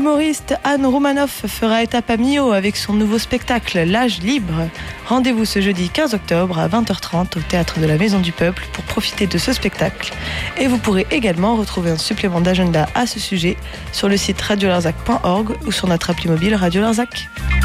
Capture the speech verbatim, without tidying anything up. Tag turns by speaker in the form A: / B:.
A: L'humoriste Anne Roumanoff fera étape à Millau avec son nouveau spectacle L'âge libre. Rendez-vous ce jeudi quinze octobre à vingt heures trente au Théâtre de la Maison du Peuple pour profiter de ce spectacle. Et vous pourrez également retrouver un supplément d'agenda à ce sujet sur le site radio larzac point org ou sur notre appli mobile Radio Larzac.